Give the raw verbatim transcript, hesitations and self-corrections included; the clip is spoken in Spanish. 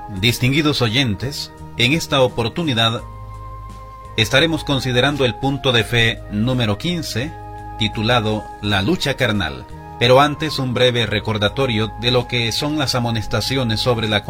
Distinguidos oyentes, en esta oportunidad estaremos considerando el punto de fe número quince, titulado La lucha carnal. Pero antes un breve recordatorio de lo que son las amonestaciones sobre la